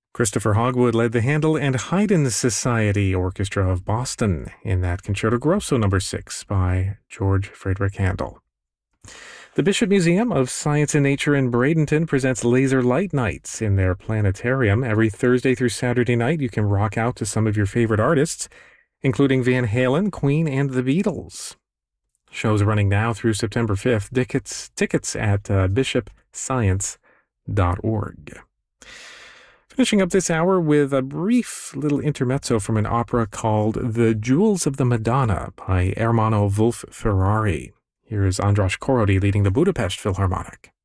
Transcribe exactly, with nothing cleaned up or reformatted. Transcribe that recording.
Christopher Hogwood led the Handel and Haydn Society Orchestra of Boston in that Concerto Grosso number six by George Frederick Handel. The Bishop Museum of Science and Nature in Bradenton presents Laser Light Nights in their planetarium. Every Thursday through Saturday night, you can rock out to some of your favorite artists, including Van Halen, Queen, and the Beatles. Shows running now through September fifth. Tickets, tickets at uh, bishop science dot org. Finishing up this hour with a brief little intermezzo from an opera called The Jewels of the Madonna by Ermanno Wolf Ferrari. Here is Andras Korody leading the Budapest Philharmonic.